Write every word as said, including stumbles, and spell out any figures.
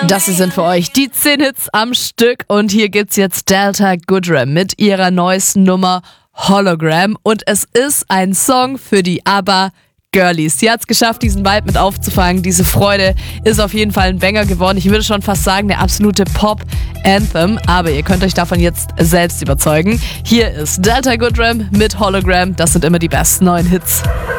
Das hier sind für euch die zehn Hits am Stück und hier gibt's jetzt Delta Goodrem mit ihrer neuesten Nummer Hologram und es ist ein Song für die ABBA Girlies. Sie hat's geschafft, diesen Vibe mit aufzufangen. Diese Freude ist auf jeden Fall ein Banger geworden. Ich würde schon fast sagen, der absolute Pop-Anthem. Aber ihr könnt euch davon jetzt selbst überzeugen. Hier ist Delta Goodrem mit Hologram. Das sind immer die besten neuen Hits.